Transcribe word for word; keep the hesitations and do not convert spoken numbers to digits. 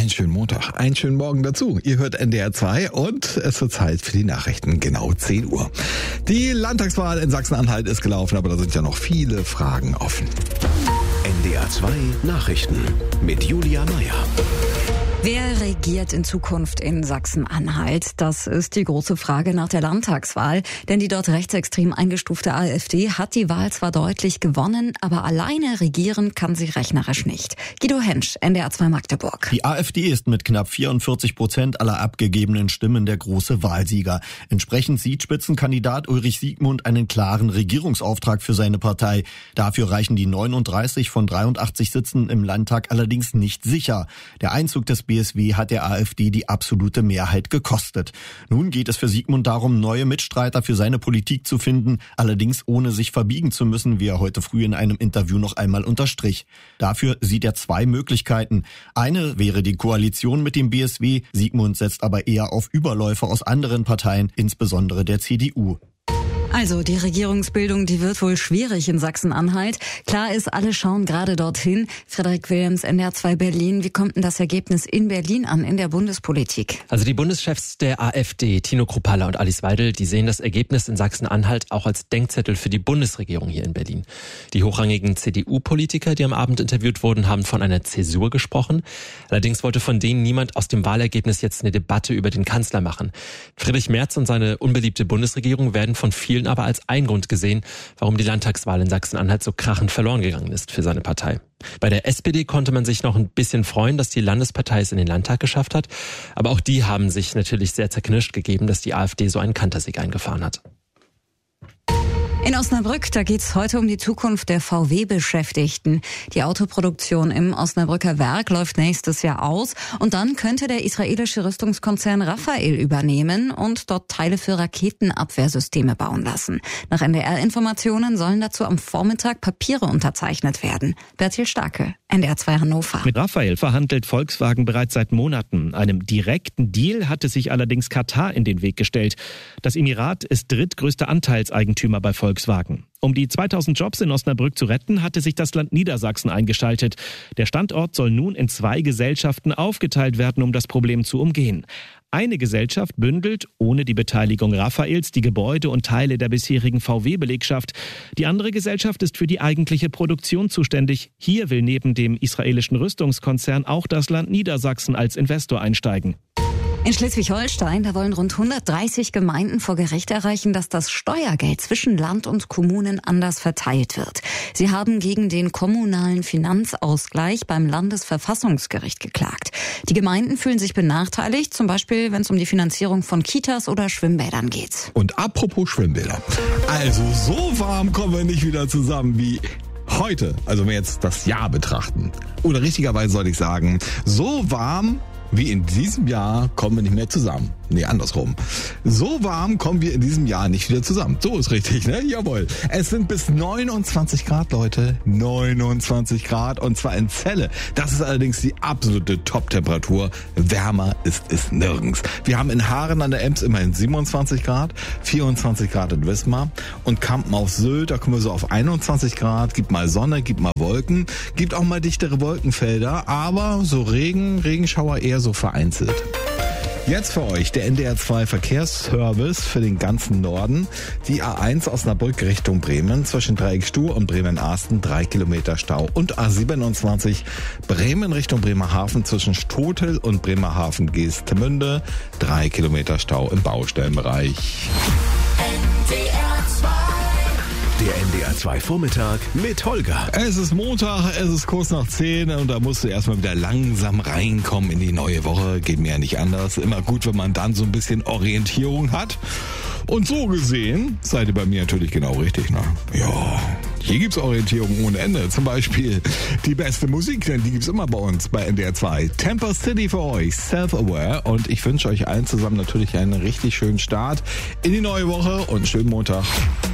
einen schönen Montag, einen schönen Morgen dazu. Ihr hört N D R zwei und es wird Zeit für die Nachrichten, genau zehn Uhr. Die Landtagswahl in Sachsen-Anhalt ist gelaufen, aber da sind ja noch viele Fragen offen. N D R zwei Nachrichten mit Julia Meyer. Wer regiert in Zukunft in Sachsen-Anhalt? Das ist die große Frage nach der Landtagswahl. Denn die dort rechtsextrem eingestufte AfD hat die Wahl zwar deutlich gewonnen, aber alleine regieren kann sie rechnerisch nicht. Guido Hensch, N D R zwei Magdeburg. Die AfD ist mit knapp vierundvierzig Prozent aller abgegebenen Stimmen der große Wahlsieger. Entsprechend sieht Spitzenkandidat Ulrich Siegmund einen klaren Regierungsauftrag für seine Partei. Dafür reichen die neununddreißig von dreiundachtzig Sitzen im Landtag allerdings nicht sicher. Der Einzug des B S W hat der AfD die absolute Mehrheit gekostet. Nun geht es für Siegmund darum, neue Mitstreiter für seine Politik zu finden, allerdings ohne sich verbiegen zu müssen, wie er heute früh in einem Interview noch einmal unterstrich. Dafür sieht er zwei Möglichkeiten. Eine wäre die Koalition mit dem B S W, Siegmund setzt aber eher auf Überläufer aus anderen Parteien, insbesondere der C D U. Also die Regierungsbildung, die wird wohl schwierig in Sachsen-Anhalt. Klar ist, alle schauen gerade dorthin. Frederik Wilhelms, N D R zwei Berlin. Wie kommt denn das Ergebnis in Berlin an, in der Bundespolitik? Also die Bundeschefs der AfD, Tino Kruppalla und Alice Weidel, die sehen das Ergebnis in Sachsen-Anhalt auch als Denkzettel für die Bundesregierung hier in Berlin. Die hochrangigen C D U-Politiker, die am Abend interviewt wurden, haben von einer Zäsur gesprochen. Allerdings wollte von denen niemand aus dem Wahlergebnis jetzt eine Debatte über den Kanzler machen. Friedrich Merz und seine unbeliebte Bundesregierung werden von vielen aber als ein Grund gesehen, warum die Landtagswahl in Sachsen-Anhalt so krachend verloren gegangen ist für seine Partei. Bei der S P D konnte man sich noch ein bisschen freuen, dass die Landespartei es in den Landtag geschafft hat. Aber auch die haben sich natürlich sehr zerknirscht gegeben, dass die AfD so einen Kantersieg eingefahren hat. In Osnabrück, da geht's heute um die Zukunft der V W-Beschäftigten. Die Autoproduktion im Osnabrücker Werk läuft nächstes Jahr aus und dann könnte der israelische Rüstungskonzern Rafael übernehmen und dort Teile für Raketenabwehrsysteme bauen lassen. Nach N D R-Informationen sollen dazu am Vormittag Papiere unterzeichnet werden. Bertil Starke, N D R zwei Hannover. Mit Rafael verhandelt Volkswagen bereits seit Monaten. Einem direkten Deal hatte sich allerdings Katar in den Weg gestellt. Das Emirat ist drittgrößter Anteilseigentümer bei Volkswagen. Volkswagen. Um die zweitausend Jobs in Osnabrück zu retten, hatte sich das Land Niedersachsen eingeschaltet. Der Standort soll nun in zwei Gesellschaften aufgeteilt werden, um das Problem zu umgehen. Eine Gesellschaft bündelt, ohne die Beteiligung Rafaels, die Gebäude und Teile der bisherigen V W-Belegschaft. Die andere Gesellschaft ist für die eigentliche Produktion zuständig. Hier will neben dem israelischen Rüstungskonzern auch das Land Niedersachsen als Investor einsteigen. In Schleswig-Holstein, da wollen rund hundertdreißig Gemeinden vor Gericht erreichen, dass das Steuergeld zwischen Land und Kommunen anders verteilt wird. Sie haben gegen den kommunalen Finanzausgleich beim Landesverfassungsgericht geklagt. Die Gemeinden fühlen sich benachteiligt, zum Beispiel, wenn es um die Finanzierung von Kitas oder Schwimmbädern geht. Und apropos Schwimmbäder. Also so warm kommen wir nicht wieder zusammen wie heute. Also wenn wir jetzt das Jahr betrachten. Oder richtigerweise soll ich sagen, so warm wie in diesem Jahr kommen wir nicht mehr zusammen. Nee, andersrum. So warm kommen wir in diesem Jahr nicht wieder zusammen. So ist richtig, ne? Jawohl. Es sind bis neunundzwanzig Grad, Leute. neunundzwanzig Grad und zwar in Celle. Das ist allerdings die absolute Top-Temperatur. Wärmer ist es nirgends. Wir haben in Haaren an der Ems immerhin siebenundzwanzig Grad, vierundzwanzig Grad in Wismar und Kampen auf Sylt, da kommen wir so auf einundzwanzig Grad. Gibt mal Sonne, gibt mal Wolken, gibt auch mal dichtere Wolkenfelder, aber so Regen, Regenschauer eher so vereinzelt. Jetzt für euch der N D R zwei Verkehrsservice für den ganzen Norden. Die A eins Osnabrück Richtung Bremen zwischen Dreieckstuhl und Bremen-Arsten drei Kilometer Stau. Und A siebenundzwanzig Bremen Richtung Bremerhaven zwischen Stotel und Bremerhaven-Geestemünde drei Kilometer Stau im Baustellenbereich. Der N D R zwei Vormittag mit Holger. Es ist Montag, es ist kurz nach zehn und da musst du erstmal wieder langsam reinkommen in die neue Woche. Geht mir ja nicht anders. Immer gut, wenn man dann so ein bisschen Orientierung hat. Und so gesehen seid ihr bei mir natürlich genau richtig, ne? Ja, hier gibt's Orientierung ohne Ende. Zum Beispiel die beste Musik, denn die gibt's immer bei uns bei N D R zwei. Temper City für euch, Self-Aware. Und ich wünsche euch allen zusammen natürlich einen richtig schönen Start in die neue Woche und einen schönen Montag.